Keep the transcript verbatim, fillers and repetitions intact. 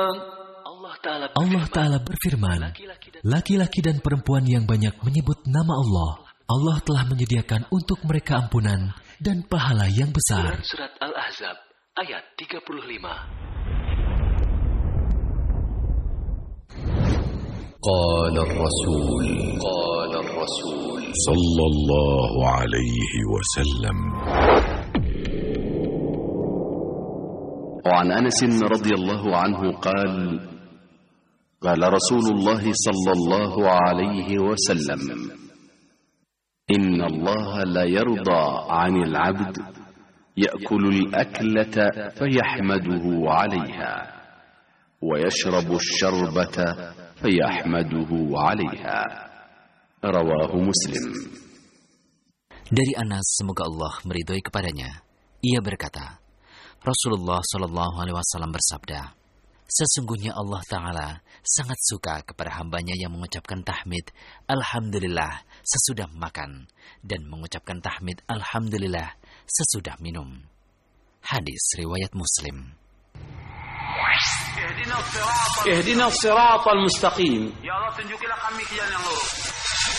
Allah Ta'ala berfirman, laki-laki dan perempuan yang banyak menyebut nama Allah, Allah telah menyediakan untuk mereka ampunan dan pahala yang besar. Surat Al-Ahzab ayat tiga puluh lima. قال الرسول قال الرسول صلى الله عليه وسلم. وعن أنس رضي الله عنه قال قال رسول الله صلى الله عليه وسلم إن الله لا يرضى عن العبد يأكل الأكلة فيحمده عليها ويشرب الشربة فيحمده عليها رواه مسلم. Dari Anas, semoga Allah meridhoi kepadanya, ia berkata, Rasulullah Shallallahu Alaihi Wasallam bersabda, sesungguhnya Allah Ta'ala sangat suka kepada hambanya yang mengucapkan tahmid Alhamdulillah sesudah makan dan mengucapkan tahmid Alhamdulillah sesudah minum. Hadis riwayat Muslim. Ihdina as-siratal mustaqim. Ya Allah, tunjukilah kami ke jalan yang lurus.